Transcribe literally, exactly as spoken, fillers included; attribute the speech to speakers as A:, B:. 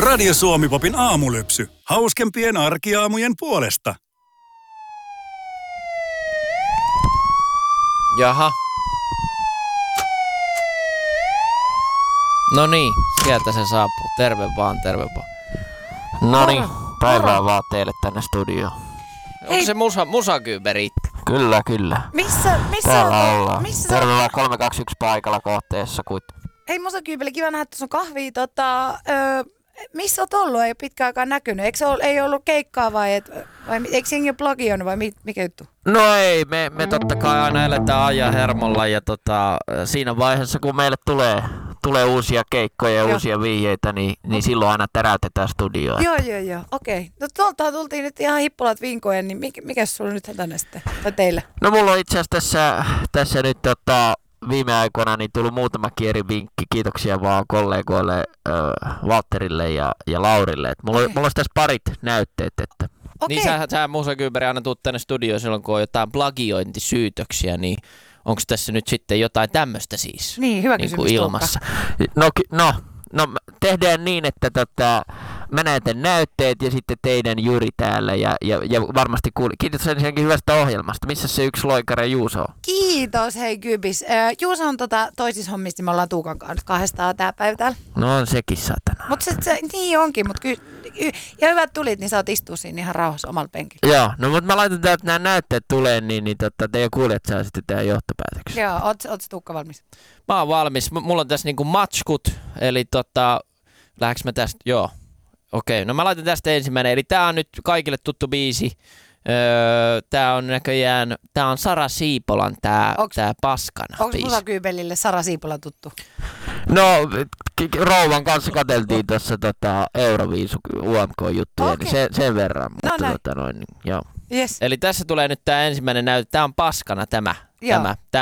A: Radio Suomi-popin aamulypsy. Hauskempien arkiaamujen puolesta.
B: Jaha. No niin, sieltä se saapuu. Terve vaan, terve vaan.
C: No niin, päivää vaan teille tänne studioon.
B: Onko se musa, musakyyberi?
C: Kyllä, kyllä.
D: Missä, missä
C: Täällä
D: on,
C: ollaan.
D: missä
C: Terve
D: on?
C: vaan kolme kaksi yksi paikalla kohteessa. Kun...
D: Hei musakyybeli, kiva nähdä, että tuossa on kahvia. Tota, öö, missä oot ollut? Ei ole pitkään aikaan näkynyt. Eikö se ole, ei ollut keikkaa vai, et, vai eikö jengi ole plagioinut vai mi, mikä juttu?
C: No ei, me, me totta kai aina eletään ajan hermolla ja tota, siinä vaiheessa kun meille tulee, tulee uusia keikkoja ja
D: Joo.
C: uusia vihjeitä, niin, niin silloin aina täräytetään studioon.
D: Joo, joo, joo. Okei. No tuoltahan tultiin nyt ihan hippulat vinkojen, niin mikä, mikä sulla nyt tänne sitten? Tai teille?
C: No mulla on itse asiassa tässä, tässä nyt tota, viime aikoina niin tullut muutama eri vinkki. Kiitoksia vaan kollegoille äh, Valtterille ja, ja Laurille. Et mulla,
D: Okei.
C: okay. mulla olisi tässä parit näytteet. Että...
D: Okei.
B: Niin sä, sä musakyyberi aina tuut tänne studioon silloin, kun on jotain plagiointisyytöksiä, niin onko tässä nyt sitten jotain tämmöistä siis?
D: Niin, hyvä
B: niin
D: kysymys.
B: kuin
D: Tuukka.
B: ilmassa.
C: No, ky- no, no tehdään niin, että tota, mä näytän näytteet ja sitten teidän Juri täällä ja, ja, ja varmasti kuuli. Kiitos ensinnäkin hyvästä ohjelmasta. Missä se yksi loikare Juuso on?
D: Kiitos, hei Kybis. Äh, Juuso on tota, toisissa hommissa, me ollaan Tuukan kanssa kahdestaan tää päivä täällä.
C: No on sekin satana.
D: Mutta se, se, niin onkin, mutta ky, y, ja hyvät tulit, niin saat istua siinä ihan rauhassa omalla penkillä.
C: Joo, no mutta mä laitan täältä, että nämä näytteet tulee, niin, niin tota, teidän kuulijat saa sitten tehdä johtopäätöksiä.
D: Joo, oot, oot se Tuukka valmis?
B: Mä oon valmis. M- Mulla on tässä niinku matskut, eli tota, lähdekö mä tästä? Joo. Okei, no mä laitan tästä ensimmäinen. Eli tää on nyt kaikille tuttu biisi. Öö, tää on näköjään, tää on Sara Siipolan tää,
D: Onks-
B: tää Paskana
D: Onko
B: biisi.
D: musakyybelille Sara Siipola tuttu?
C: No, k- rouvan kanssa katseltiin tuossa tota, Euroviisu U M K-juttuja,
D: Okei.
C: niin sen, sen verran. Mutta
D: näin.
C: tota, noin, niin, joo.
D: Yes.
B: Eli tässä tulee nyt tää ensimmäinen näyte. Tää on Paskana tämä.
D: Joo.
B: tämä.